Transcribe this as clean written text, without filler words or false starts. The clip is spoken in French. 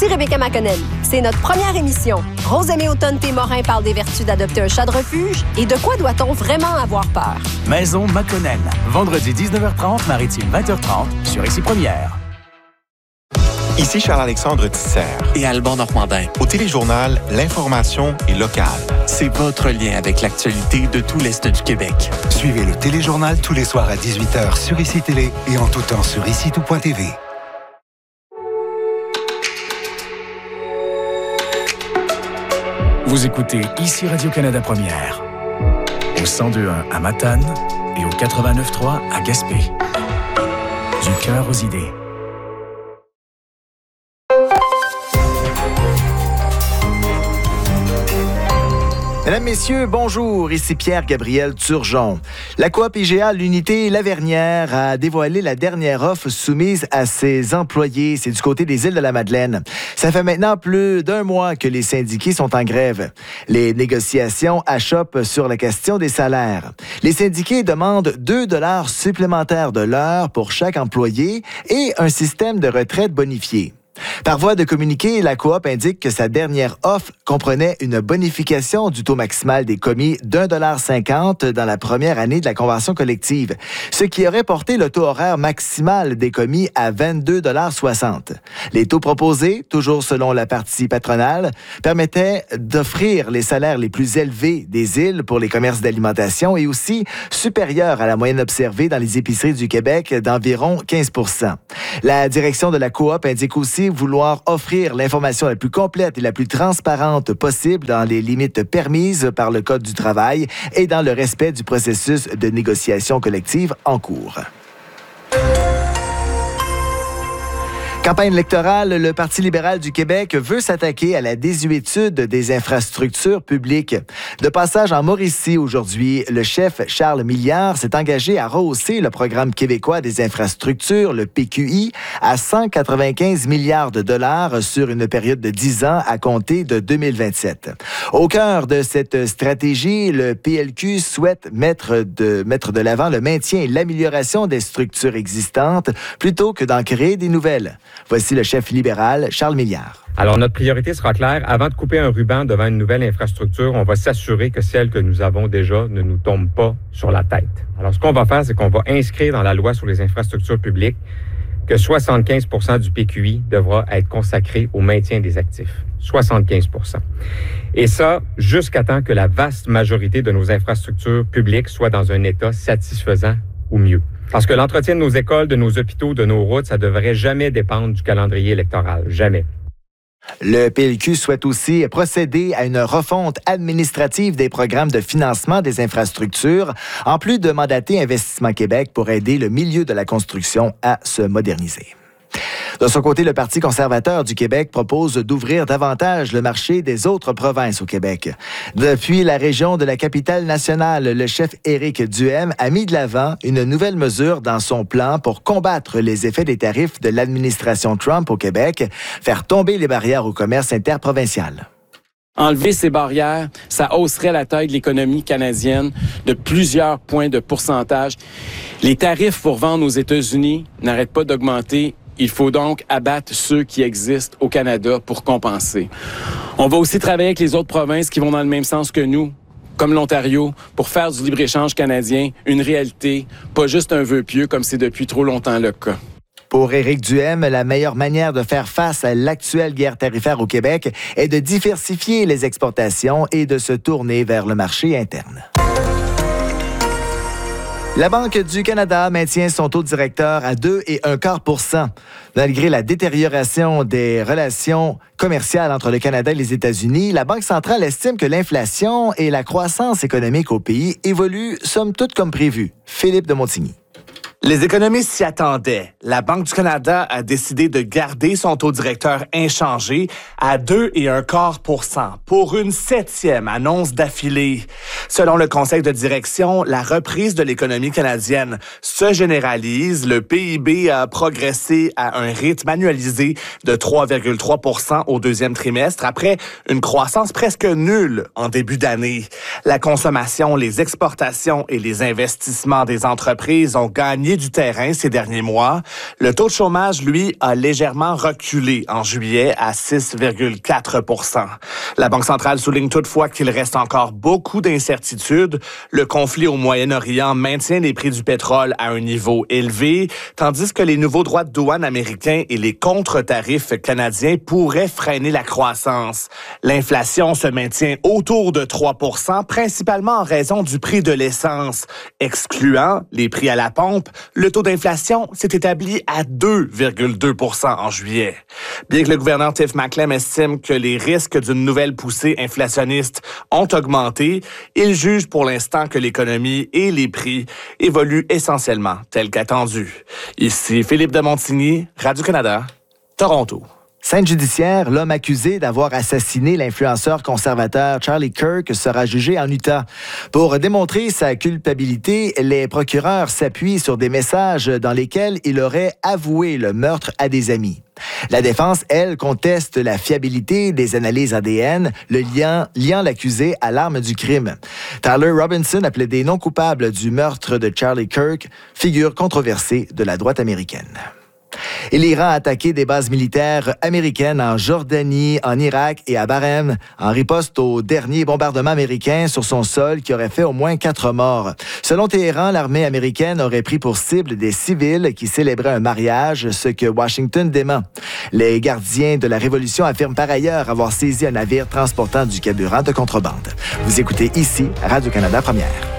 Ici Rebecca McConnell. C'est notre première émission. Rosemée Automne-Témorin parle des vertus d'adopter un chat de refuge et de quoi doit-on vraiment avoir peur. Maison McConnell. Vendredi 19h30, Maritime 20h30 sur Ici Première. Ici Charles-Alexandre Tisser. Et Alban Normandin. Au Téléjournal, l'information est locale. C'est votre lien avec l'actualité de tout l'Est du Québec. Suivez le Téléjournal tous les soirs à 18h sur Ici Télé et en tout temps sur icitout.tv. Vous écoutez Ici Radio-Canada Première. Au 102.1 à Matane et au 89.3 à Gaspé. Du cœur aux idées. Mesdames, Messieurs, bonjour. Ici Pierre-Gabriel Turgeon. La coop IGA L'Unité Lavernière a dévoilé la dernière offre soumise à ses employés. C'est du côté des Îles-de-la-Madeleine. Ça fait maintenant plus d'un mois que les syndiqués sont en grève. Les négociations achoppent sur la question des salaires. Les syndiqués demandent 2 $ supplémentaires de l'heure pour chaque employé et un système de retraite bonifié. Par voie de communiqué, la coop indique que sa dernière offre comprenait une bonification du taux maximal des commis d'1,50 $ dans la première année de la convention collective, ce qui aurait porté le taux horaire maximal des commis à 22,60 $. Les taux proposés, toujours selon la partie patronale, permettaient d'offrir les salaires les plus élevés des îles pour les commerces d'alimentation et aussi supérieurs à la moyenne observée dans les épiceries du Québec d'environ 15 %. La direction de la coop indique aussi vouloir offrir l'information la plus complète et la plus transparente possible dans les limites permises par le Code du travail et dans le respect du processus de négociation collective en cours. Campagne électorale, le Parti libéral du Québec veut s'attaquer à la désuétude des infrastructures publiques. De passage en Mauricie aujourd'hui, le chef Charles Milliard s'est engagé à rehausser le programme québécois des infrastructures, le PQI, à 195 milliards de dollars sur une période de 10 ans à compter de 2027. Au cœur de cette stratégie, le PLQ souhaite mettre de l'avant le maintien et l'amélioration des structures existantes plutôt que d'en créer des nouvelles. Voici le chef libéral, Charles Milliard. Alors, notre priorité sera claire. Avant de couper un ruban devant une nouvelle infrastructure, on va s'assurer que celle que nous avons déjà ne nous tombe pas sur la tête. Alors, ce qu'on va faire, c'est qu'on va inscrire dans la loi sur les infrastructures publiques que 75 % du PQI devra être consacré au maintien des actifs. 75 %. Et ça, jusqu'à temps que la vaste majorité de nos infrastructures publiques soient dans un état satisfaisant ou mieux. Parce que l'entretien de nos écoles, de nos hôpitaux, de nos routes, ça ne devrait jamais dépendre du calendrier électoral. Jamais. Le PLQ souhaite aussi procéder à une refonte administrative des programmes de financement des infrastructures, en plus de mandater Investissement Québec pour aider le milieu de la construction à se moderniser. De son côté, le Parti conservateur du Québec propose d'ouvrir davantage le marché des autres provinces au Québec. Depuis la région de la capitale nationale, le chef Éric Duhem a mis de l'avant une nouvelle mesure dans son plan pour combattre les effets des tarifs de l'administration Trump au Québec, faire tomber les barrières au commerce interprovincial. Enlever ces barrières, ça hausserait la taille de l'économie canadienne de plusieurs points de pourcentage. Les tarifs pour vendre aux États-Unis n'arrêtent pas d'augmenter. Il faut donc abattre ceux qui existent au Canada pour compenser. On va aussi travailler avec les autres provinces qui vont dans le même sens que nous, comme l'Ontario, pour faire du libre-échange canadien une réalité, pas juste un vœu pieux comme c'est depuis trop longtemps le cas. Pour Éric Duhem, la meilleure manière de faire face à l'actuelle guerre tarifaire au Québec est de diversifier les exportations et de se tourner vers le marché interne. La Banque du Canada maintient son taux directeur à 2,25 %. Malgré la détérioration des relations commerciales entre le Canada et les États-Unis, la Banque centrale estime que l'inflation et la croissance économique au pays évoluent somme toute comme prévu. Philippe de Montigny. Les économistes s'y attendaient. La Banque du Canada a décidé de garder son taux directeur inchangé à 2,25 % pour une 7e annonce d'affilée. Selon le conseil de direction, la reprise de l'économie canadienne se généralise. Le PIB a progressé à un rythme annualisé de 3,3 % au deuxième trimestre après une croissance presque nulle en début d'année. La consommation, les exportations et les investissements des entreprises ont gagné gagné du terrain ces derniers mois. Le taux de chômage, lui, a légèrement reculé en juillet à 6,4 %. La Banque centrale souligne toutefois qu'il reste encore beaucoup d'incertitudes. Le conflit au Moyen-Orient maintient les prix du pétrole à un niveau élevé, tandis que les nouveaux droits de douane américains et les contre-tarifs canadiens pourraient freiner la croissance. L'inflation se maintient autour de 3 %, principalement en raison du prix de l'essence. Excluant les prix à la pompe, le taux d'inflation s'est établi à 2,2 % en juillet. Bien que le gouverneur Tiff Macklem estime que les risques d'une nouvelle poussée inflationniste ont augmenté, il juge pour l'instant que l'économie et les prix évoluent essentiellement tel qu'attendu. Ici Philippe de Montigny, Radio-Canada, Toronto. Scène judiciaire, l'homme accusé d'avoir assassiné l'influenceur conservateur Charlie Kirk sera jugé en Utah. Pour démontrer sa culpabilité, les procureurs s'appuient sur des messages dans lesquels il aurait avoué le meurtre à des amis. La défense, elle, conteste la fiabilité des analyses ADN, le liant l'accusé à l'arme du crime. Tyler Robinson a plaidé non coupable du meurtre de Charlie Kirk, figure controversée de la droite américaine. Et l'Iran a attaqué des bases militaires américaines en Jordanie, en Irak et à Bahreïn, en riposte au dernier bombardement américain sur son sol qui aurait fait au moins 4 morts. Selon Téhéran, l'armée américaine aurait pris pour cible des civils qui célébraient un mariage, ce que Washington dément. Les gardiens de la Révolution affirment par ailleurs avoir saisi un navire transportant du carburant de contrebande. Vous écoutez ici Radio-Canada Première.